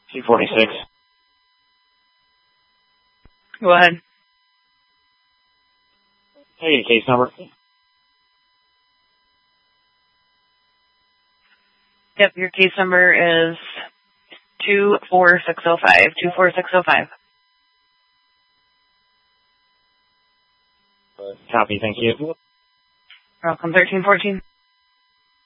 246. Go ahead. Hey, case number. Yep, your case number is 24605. 24605. Copy, thank you. Welcome, 1314.